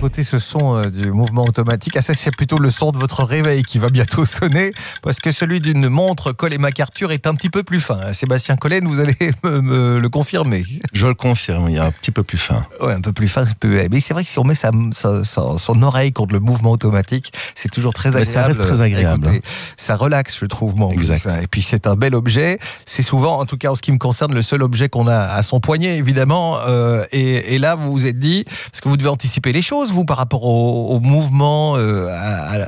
côté ce son du mouvement automatique. Ah, ça, c'est plutôt le son de votre réveil qui va bientôt sonner, parce que celui d'une montre Cole & MacArthur est un petit peu plus fin. Sébastien Collen, vous allez me le confirmer. Je le confirme, il est un petit peu plus fin. Ouais, un peu plus fin. Mais c'est vrai que si on met son oreille contre le mouvement automatique, c'est toujours très agréable. Mais ça reste très agréable. Écoutez, ça relaxe, je trouve, moi. Exact. Et puis c'est un bel objet. C'est souvent, en tout cas en ce qui me concerne, le seul objet qu'on a à son poignet, évidemment. Et là, vous vous êtes dit, parce que vous devez anticiper les choses, vous, par rapport au mouvement, à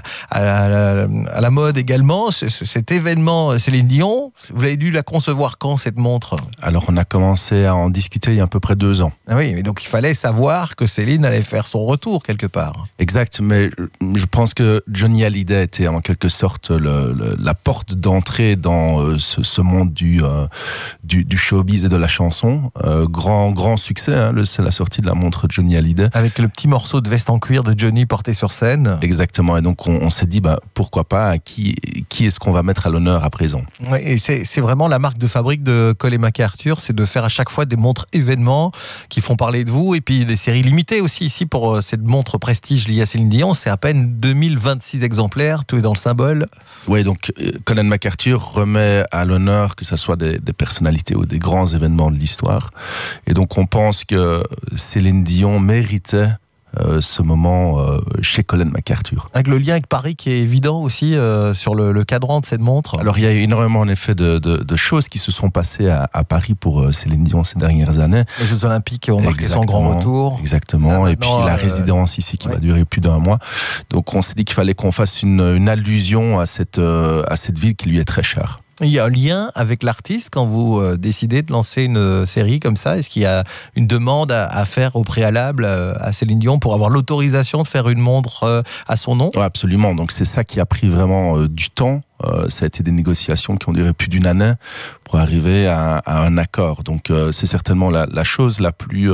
la mode également. Cet événement Céline Dion, vous avez dû la concevoir quand, cette montre ? Alors, on a commencé à en discuter il y a à peu près 2 ans. Ah oui, mais donc il fallait savoir que Céline allait faire son retour quelque part. Exact, mais je pense que Johnny Hallyday était en quelque sorte la porte d'entrée dans ce monde du showbiz et de la chanson. Grand succès, hein, c'est la sortie de la montre de Johnny Hallyday. Avec le petit morceau de veste en cuir de Johnny porté sur scène. Exactement, et donc on s'est dit, pourquoi pas, qui est-ce qu'on va mettre à l'honneur à présent ? Oui, et c'est vraiment la marque de fabrique de Cole & MacArthur, c'est de faire à chaque fois des montres événements qui font parler de vous, et puis des séries limitées aussi. Ici, pour cette montre prestige liée à Céline Dion, c'est à peine 2026 exemplaires, tout est dans le symbole. Oui, donc Cole & MacArthur remet à l'honneur que ce soit des personnalités ou des grands événements de l'histoire. Et donc on pense que Céline Dion méritait ce moment chez Cole & MacArthur. Avec le lien avec Paris qui est évident aussi sur le cadran de cette montre. Alors il y a énormément en effet de choses qui se sont passées à Paris pour Céline Dion ces dernières années. Les Jeux Olympiques ont marqué son grand retour. Exactement, et puis la résidence ici qui va durer plus d'1 mois. Donc on s'est dit qu'il fallait qu'on fasse une allusion à cette ville qui lui est très chère. Il y a un lien avec l'artiste quand vous décidez de lancer une série comme ça. Est-ce qu'il y a une demande à faire au préalable à Céline Dion pour avoir l'autorisation de faire une montre à son nom ? Ouais, absolument. Donc c'est ça qui a pris vraiment du temps. Ça a été des négociations qui ont duré plus d'1 année pour arriver à un accord. Donc c'est certainement la chose le plus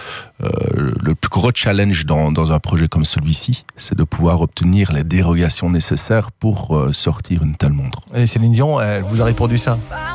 gros challenge dans un projet comme celui-ci, c'est de pouvoir obtenir les dérogations nécessaires pour sortir une telle montre. Et Céline Dion, elle vous a répondu ça ?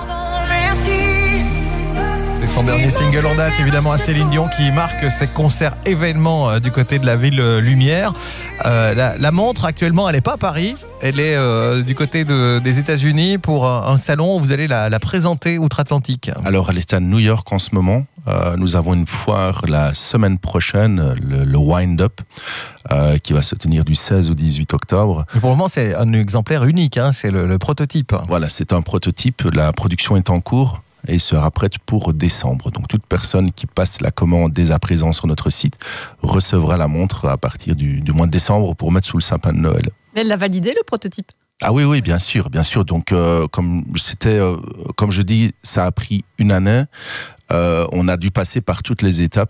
C'est son dernier single en date, évidemment, à Céline Dion, qui marque ses concerts événements du côté de la ville Lumière. La montre, actuellement, elle n'est pas à Paris. Elle est du côté des États-Unis pour un salon où vous allez la présenter outre-Atlantique. Alors, elle est à New York en ce moment. Nous avons une foire la semaine prochaine, le Wind Up, qui va se tenir du 16 au 18 octobre. Et pour le moment, c'est un exemplaire unique, hein, c'est le prototype. Voilà, c'est un prototype. La production est en cours et sera prête pour décembre. Donc toute personne qui passe la commande dès à présent sur notre site recevra la montre à partir du mois de décembre pour mettre sous le sapin de Noël. Mais elle l'a validé, le prototype ? Ah oui, bien sûr. Donc comme je dis, ça a pris 1 année. On a dû passer par toutes les étapes.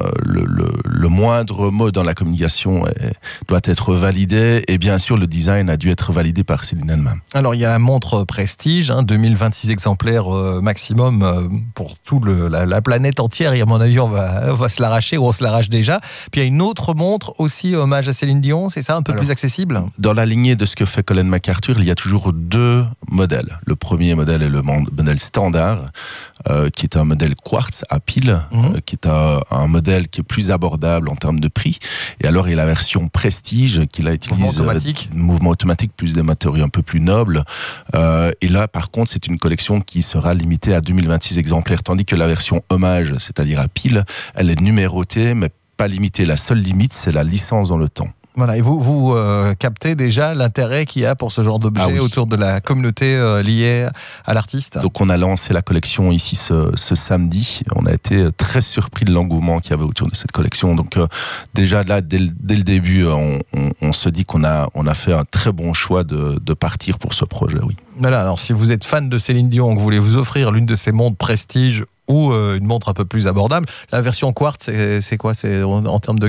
Le moindre mot dans la communication doit être validé, et bien sûr le design a dû être validé par Céline elle-même. Alors il y a la montre prestige, 2026 exemplaires maximum pour toute la planète entière, et à mon avis on va se l'arracher, ou on se l'arrache déjà. Puis il y a une autre montre aussi hommage à Céline Dion, c'est ça, un peu plus accessible ? Dans la lignée de ce que fait Cole & MacArthur, il y a toujours 2 modèles. Le premier modèle est le modèle standard, qui est un modèle quartz à pile, qui est un modèle qui est plus abordable en termes de prix. Et alors il y a la version prestige qui là utilise mouvement automatique, plus des matériaux un peu plus nobles. Et là par contre c'est une collection qui sera limitée à 2026 exemplaires, tandis que la version hommage, c'est-à-dire à pile, elle est numérotée mais pas limitée. La seule limite c'est la licence dans le temps. Voilà, et vous captez déjà l'intérêt qu'il y a pour ce genre d'objet autour de la communauté liée à l'artiste. Donc on a lancé la collection ici ce samedi. On a été très surpris de l'engouement qu'il y avait autour de cette collection. Donc déjà là, dès le début, on se dit qu'on a fait un très bon choix de partir pour ce projet, oui. Voilà, alors si vous êtes fan de Céline Dion, que vous voulez vous offrir l'une de ses montres prestige ou une montre un peu plus abordable, la version quartz, c'est quoi ? C'est en termes de